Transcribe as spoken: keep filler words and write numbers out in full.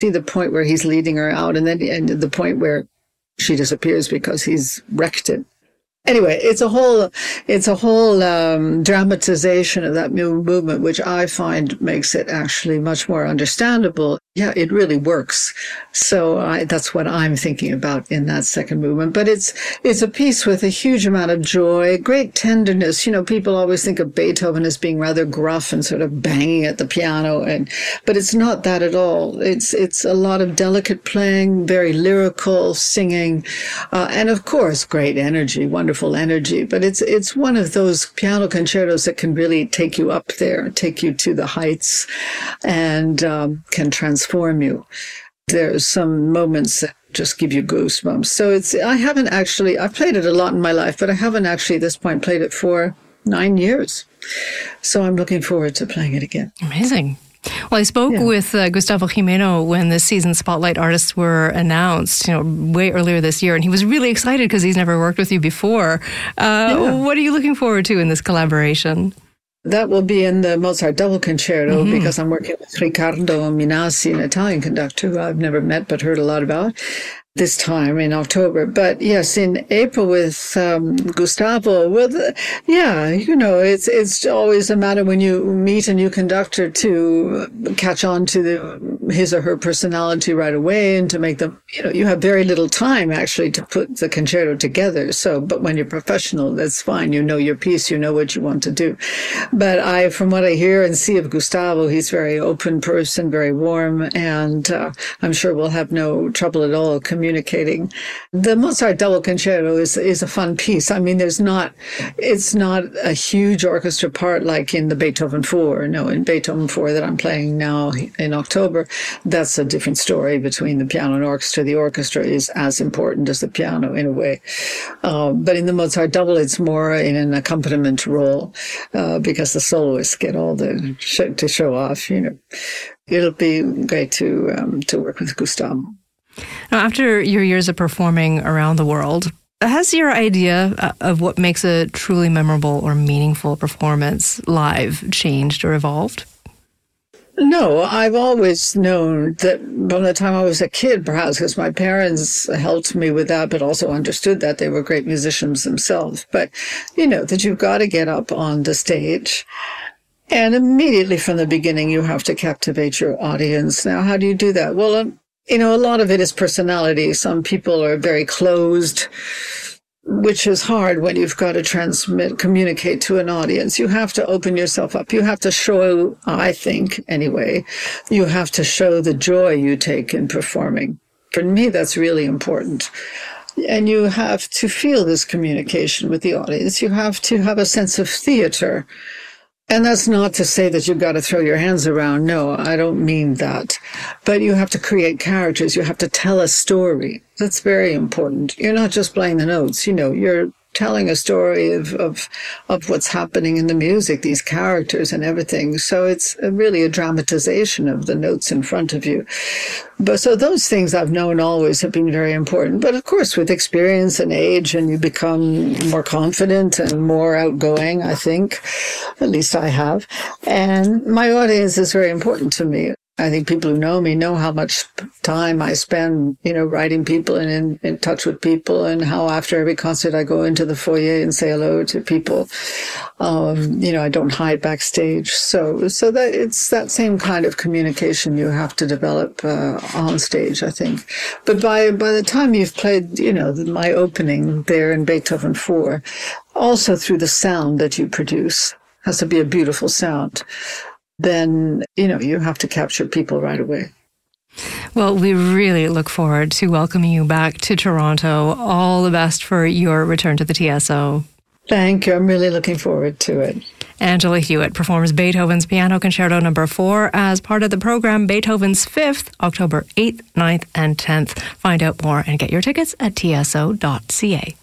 see the point where he's leading her out, and then and the point where she disappears because he's wrecked it. Anyway, it's a whole, it's a whole um, dramatization of that new movement, which I find makes it actually much more understandable. Yeah, it really works. So I, that's what I'm thinking about in that second movement. But it's it's a piece with a huge amount of joy, great tenderness. You know, people always think of Beethoven as being rather gruff and sort of banging at the piano, and but it's not that at all. It's it's a lot of delicate playing, very lyrical singing, uh, and of course, great energy, wonderful energy. But it's it's one of those piano concertos that can really take you up there, take you to the heights, and um, can transform transform you. There's some moments that just give you goosebumps. So it's, I haven't actually, I've played it a lot in my life, but I haven't actually at this point played it for nine years. So I'm looking forward to playing it again. Amazing. Well, I spoke yeah. with uh, Gustavo Gimeno when the season Spotlight artists were announced, you know, way earlier this year, and he was really excited because he's never worked with you before. Uh, yeah. What are you looking forward to in this collaboration? That will be in the Mozart Double Concerto mm-hmm. because I'm working with Riccardo Minasi, an Italian conductor who I've never met but heard a lot about, this time in October. But yes, in April with um, Gustavo, well, the, yeah, you know, it's it's always a matter when you meet a new conductor to catch on to the, his or her personality right away and to make them, you know, you have very little time actually to put the concerto together. So, but when you're professional, that's fine. You know your piece, you know what you want to do. But I, from what I hear and see of Gustavo, he's a very open person, very warm, and uh, I'm sure we'll have no trouble at all communicating. The Mozart Double Concerto is is a fun piece. I mean, there's not, it's not a huge orchestra part like in the Beethoven Four. No, in Beethoven Four that I'm playing now in October, that's a different story between the piano and orchestra. The orchestra is as important as the piano in a way. Uh, but in the Mozart Double, it's more in an accompaniment role uh, because the soloists get all the sh- to show off, you know. It'll be great to um, to work with Gustavo. Now, after your years of performing around the world, has your idea of what makes a truly memorable or meaningful performance live changed or evolved? No, I've always known that from the time I was a kid, perhaps because my parents helped me with that, but also understood that they were great musicians themselves. But, you know, that you've got to get up on the stage. And immediately from the beginning, you have to captivate your audience. Now, how do you do that? Well, um, you know, a lot of it is personality. Some people are very closed, which is hard when you've got to transmit, communicate to an audience. You have to open yourself up. You have to show, I think, anyway, you have to show the joy you take in performing. For me, that's really important. And you have to feel this communication with the audience. You have to have a sense of theater. And that's not to say that you've got to throw your hands around. No, I don't mean that. But you have to create characters. You have to tell a story. That's very important. You're not just playing the notes. You know, you're telling a story of, of, of what's happening in the music, these characters and everything. So it's really a dramatization of the notes in front of you. But so those things I've known always have been very important. But of course, with experience and age, and you become more confident and more outgoing, I think. At least I have. And my audience is very important to me. I think people who know me know how much time I spend, you know, writing people and in, in touch with people, and how after every concert I go into the foyer and say hello to people. Um, you know, I don't hide backstage. So, so that it's that same kind of communication you have to develop uh, on stage, I think. But by, by the time you've played, you know, my opening there in Beethoven Four, also through the sound that you produce, has to be a beautiful sound, then, you know, you have to capture people right away. Well, we really look forward to welcoming you back to Toronto. All the best for your return to the T S O. Thank you. I'm really looking forward to it. Angela Hewitt performs Beethoven's Piano Concerto Number Four as part of the program Beethoven's Fifth, October eighth, ninth, and tenth. Find out more and get your tickets at T S O dot C A.